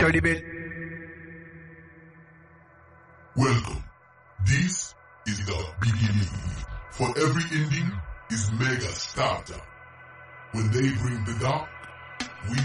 Enter the bell. Welcome. This is the beginning. For every ending is mega starter. When they bring the dark,